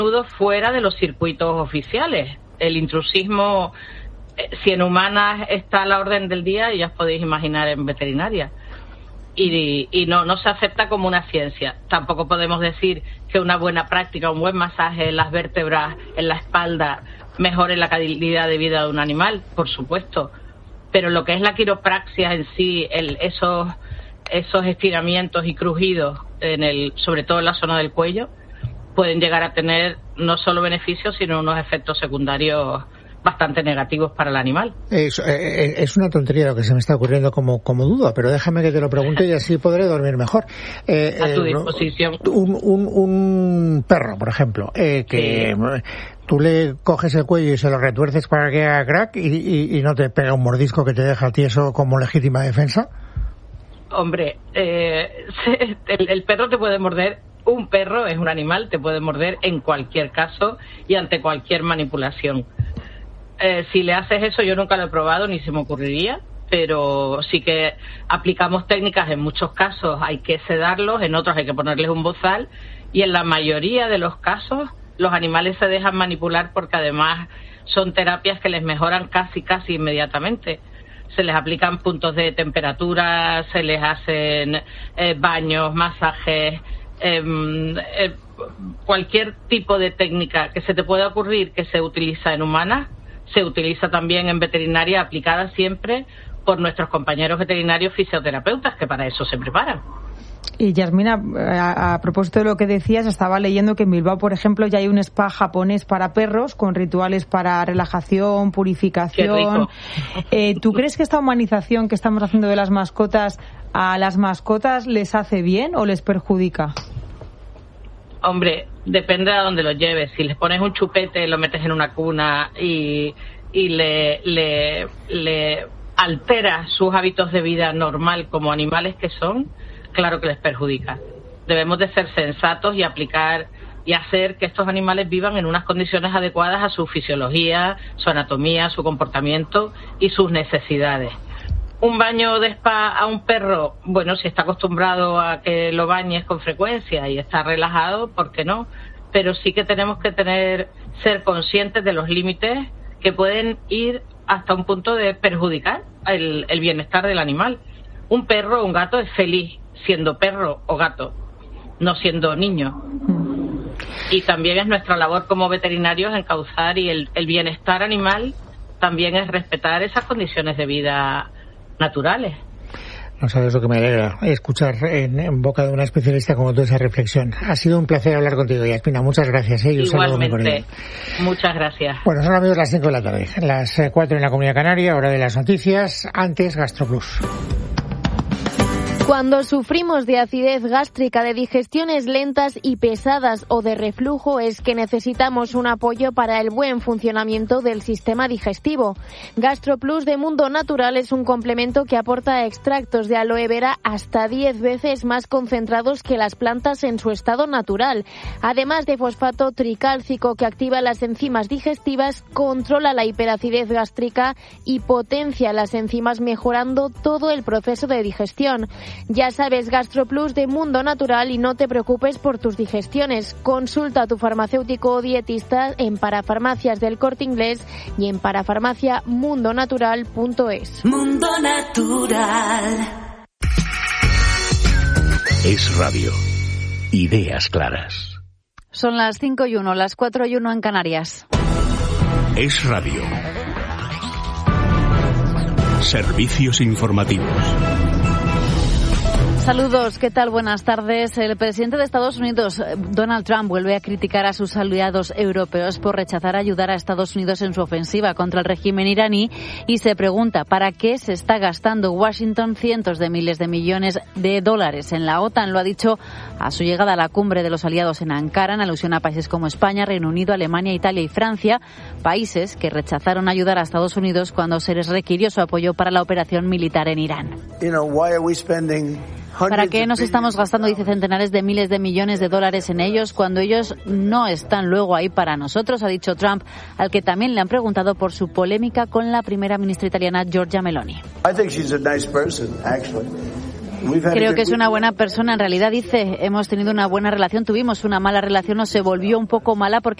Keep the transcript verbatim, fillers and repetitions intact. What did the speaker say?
fuera de los circuitos oficiales. El intrusismo, si en humanas está a la orden del día, ya os podéis imaginar en veterinaria. Y, y no, no se acepta como una ciencia. Tampoco podemos decir que una buena práctica, un buen masaje en las vértebras, en la espalda, mejore la calidad de vida de un animal, por supuesto. Pero lo que es la quiropraxia en sí, el, esos, esos estiramientos y crujidos, en el, sobre todo en la zona del cuello, pueden llegar a tener no solo beneficios, sino unos efectos secundarios bastante negativos para el animal. Es, es, es una tontería lo que se me está ocurriendo como, como duda, pero déjame que te lo pregunte y así podré dormir mejor. Eh, a tu eh, disposición. Un, un, un perro, por ejemplo, eh, que sí. Tú le coges el cuello y se lo retuerces para que haga crack y, y, y no te pega un mordisco que te deja tieso como legítima defensa. Hombre, eh, el, el perro te puede morder. Un perro es un animal, te puede morder en cualquier caso y ante cualquier manipulación. Eh, si le haces eso, yo nunca lo he probado ni se me ocurriría, pero sí que aplicamos técnicas. En muchos casos hay que sedarlos, en otros hay que ponerles un bozal, y en la mayoría de los casos los animales se dejan manipular porque además son terapias que les mejoran casi casi inmediatamente. Se les aplican puntos de temperatura, se les hacen eh, baños, masajes, eh, eh, cualquier tipo de técnica que se te pueda ocurrir que se utiliza en humanas, se utiliza también en veterinaria, aplicada siempre por nuestros compañeros veterinarios fisioterapeutas, que para eso se preparan. Y Yasmina, a, a propósito de lo que decías, estaba leyendo que en Bilbao, por ejemplo, ya hay un spa japonés para perros con rituales para relajación, purificación. Eh, ¿Tú crees que esta humanización que estamos haciendo de las mascotas a las mascotas les hace bien o les perjudica? Hombre, depende de a dónde lo lleves. Si les pones un chupete, lo metes en una cuna y, y le, le, le alteras sus hábitos de vida normal como animales que son, claro que les perjudica. Debemos de ser sensatos y aplicar y hacer que estos animales vivan en unas condiciones adecuadas a su fisiología, su anatomía, su comportamiento y sus necesidades. Un baño de spa a un perro, bueno, si está acostumbrado a que lo bañes con frecuencia y está relajado, ¿por qué no? Pero sí que tenemos que tener, ser conscientes de los límites que pueden ir hasta un punto de perjudicar el, el bienestar del animal. Un perro o un gato es feliz siendo perro o gato, no siendo niño. Y también es nuestra labor como veterinarios encauzar, y el, el bienestar animal también es respetar esas condiciones de vida naturales. No sabes lo que me alegra escuchar en, en boca de una especialista como tú esa reflexión. Ha sido un placer hablar contigo, Yasmina. Muchas gracias. ¿eh? Igualmente. Muchas gracias. Bueno, son amigos las cinco de la tarde, las cuatro en la Comunidad Canaria, hora de las noticias. Antes, GastroPlus. Cuando sufrimos de acidez gástrica, de digestiones lentas y pesadas o de reflujo, es que necesitamos un apoyo para el buen funcionamiento del sistema digestivo. GastroPlus de Mundo Natural es un complemento que aporta extractos de aloe vera hasta diez veces más concentrados que las plantas en su estado natural. Además de fosfato tricálcico que activa las enzimas digestivas, controla la hiperacidez gástrica y potencia las enzimas, mejorando todo el proceso de digestión. Ya sabes, GastroPlus de Mundo Natural, y no te preocupes por tus digestiones. Consulta a tu farmacéutico o dietista en Parafarmacias del Corte Inglés y en parafarmacia mundo natural punto es. Mundo Natural. Es radio. Ideas claras. Son las cinco y uno, las cuatro y uno en Canarias. Es radio. Servicios informativos. Saludos, ¿qué tal? Buenas tardes. El presidente de Estados Unidos, Donald Trump, vuelve a criticar a sus aliados europeos por rechazar ayudar a Estados Unidos en su ofensiva contra el régimen iraní, y se pregunta para qué se está gastando Washington cientos de miles de millones de dólares en la OTAN. Lo ha dicho a su llegada a la cumbre de los aliados en Ankara, en alusión a países como España, Reino Unido, Alemania, Italia y Francia, países que rechazaron ayudar a Estados Unidos cuando se les requirió su apoyo para la operación militar en Irán. You know, why are we spending ¿Para qué nos estamos gastando, dice, centenares de miles de millones de dólares en ellos cuando ellos no están luego ahí para nosotros?, ha dicho Trump, al que también le han preguntado por su polémica con la primera ministra italiana Giorgia Meloni. I think she's a nice person, actually. Creo que es una buena persona. En realidad dice, hemos tenido una buena relación, tuvimos una mala relación o se volvió un poco mala porque